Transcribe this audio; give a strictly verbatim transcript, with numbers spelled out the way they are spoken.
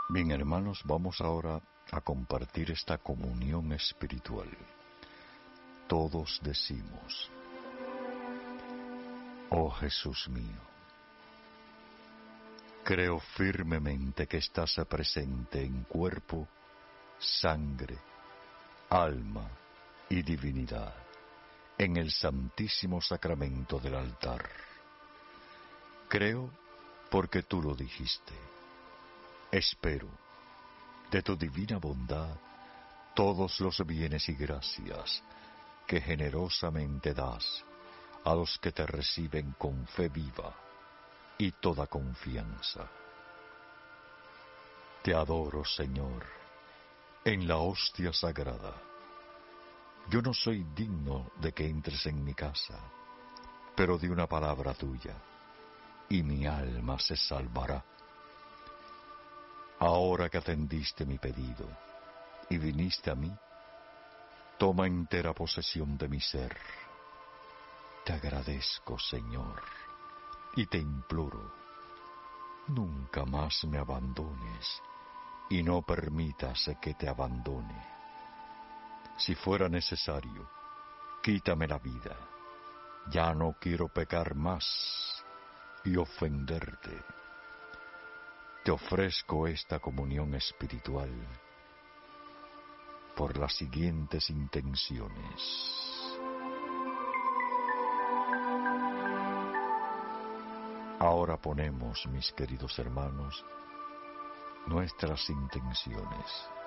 Bien, hermanos, vamos ahora a compartir esta comunión espiritual. Todos decimos: oh Jesús mío, creo firmemente que estás presente en cuerpo, sangre, alma y divinidad en el santísimo sacramento del altar. Creo porque tú lo dijiste. Espero, de tu divina bondad, todos los bienes y gracias que generosamente das a los que te reciben con fe viva y toda confianza. Te adoro, Señor, en la hostia sagrada. Yo no soy digno de que entres en mi casa, pero di una palabra tuya, y mi alma se salvará. Ahora que atendiste mi pedido y viniste a mí, toma entera posesión de mi ser. Te agradezco, Señor, y te imploro, nunca más me abandones y no permitas que te abandone. Si fuera necesario, quítame la vida. Ya no quiero pecar más y ofenderte. Te ofrezco esta comunión espiritual por las siguientes intenciones. Ahora ponemos, mis queridos hermanos, nuestras intenciones.